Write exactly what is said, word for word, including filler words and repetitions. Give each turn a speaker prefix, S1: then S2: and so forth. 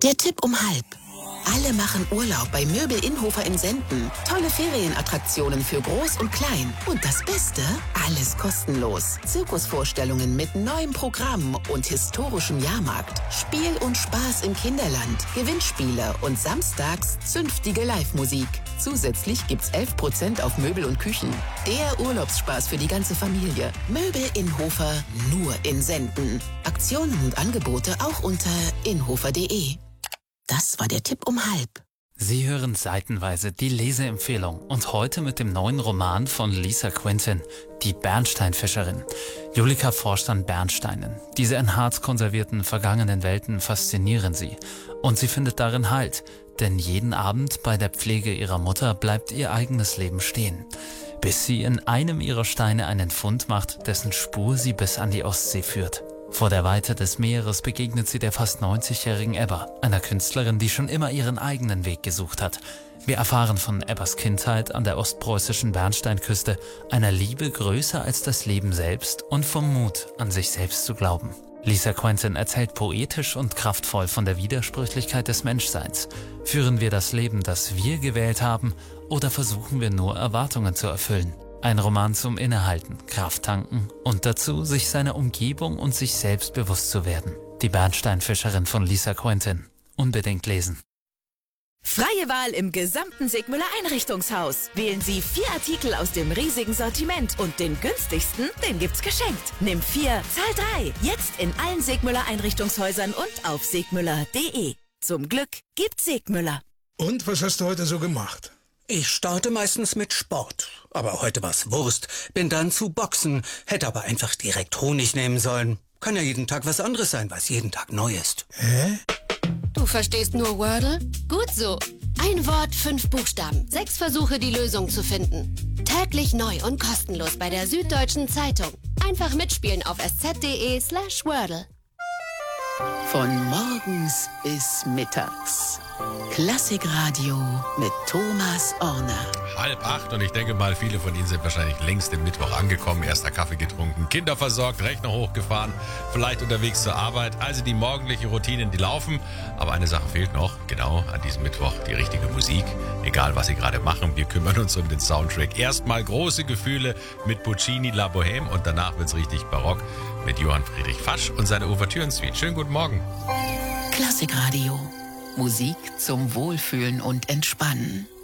S1: Der Tipp um halb. Alle machen Urlaub bei Möbel Innhofer in Senden. Tolle Ferienattraktionen für Groß und Klein. Und das Beste? Alles kostenlos. Zirkusvorstellungen mit neuem Programm und historischem Jahrmarkt. Spiel und Spaß im Kinderland. Gewinnspiele und samstags zünftige Live-Musik. Zusätzlich gibt's elf Prozent auf Möbel und Küchen. Der Urlaubsspaß für die ganze Familie. Möbel Innhofer nur in Senden. Aktionen und Angebote auch unter innhofer punkt de. Das war der Tipp um halb.
S2: Sie hören seitenweise die Leseempfehlung und heute mit dem neuen Roman von Lisa Quinton, Die Bernsteinfischerin. Julika forscht an Bernsteinen. Diese in Harz konservierten vergangenen Welten faszinieren sie. Und sie findet darin Halt, denn jeden Abend bei der Pflege ihrer Mutter bleibt ihr eigenes Leben stehen. Bis sie in einem ihrer Steine einen Fund macht, dessen Spur sie bis an die Ostsee führt. Vor der Weite des Meeres begegnet sie der fast neunzigjährigen Ebba, einer Künstlerin, die schon immer ihren eigenen Weg gesucht hat. Wir erfahren von Ebbas Kindheit an der ostpreußischen Bernsteinküste, einer Liebe größer als das Leben selbst und vom Mut, an sich selbst zu glauben. Lisa Quinton erzählt poetisch und kraftvoll von der Widersprüchlichkeit des Menschseins. Führen wir das Leben, das wir gewählt haben, oder versuchen wir nur Erwartungen zu erfüllen? Ein Roman zum Innehalten, Kraft tanken und dazu, sich seiner Umgebung und sich selbst bewusst zu werden. Die Bernsteinfischerin von Lisa Quinton. Unbedingt lesen.
S3: Freie Wahl im gesamten Sigmüller Einrichtungshaus. Wählen Sie vier Artikel aus dem riesigen Sortiment und den günstigsten, den gibt's geschenkt. Nimm vier, zahl drei. Jetzt in allen Sigmüller Einrichtungshäusern und auf sigmüller punkt de. Zum Glück gibt's Sigmüller.
S4: Und was hast du heute so gemacht?
S5: Ich starte meistens mit Sport. Aber heute war's Wurst. Bin dann zu Boxen. Hätte aber einfach direkt Honig nehmen sollen. Kann ja jeden Tag was anderes sein, was jeden Tag neu ist.
S4: Hä?
S6: Du verstehst nur Wordle? Gut so. Ein Wort, fünf Buchstaben. Sechs Versuche, die Lösung zu finden. Täglich neu und kostenlos bei der Süddeutschen Zeitung. Einfach mitspielen auf sz.de slash Wordle.
S1: Von morgens bis mittags. Klassikradio mit Thomas Orner.
S7: Halb acht und ich denke mal, viele von Ihnen sind wahrscheinlich längst im Mittwoch angekommen, erster Kaffee getrunken, Kinder versorgt, Rechner hochgefahren, vielleicht unterwegs zur Arbeit. Also die morgendliche Routinen, die laufen. Aber eine Sache fehlt noch, genau an diesem Mittwoch, die richtige Musik. Egal, was Sie gerade machen, wir kümmern uns um den Soundtrack. Erstmal große Gefühle mit Puccini, La Bohème und danach wird's richtig barock mit Johann Friedrich Fasch und seiner Ouvertüren-Suite. Schönen guten Morgen.
S1: Klassikradio. Musik zum Wohlfühlen und Entspannen.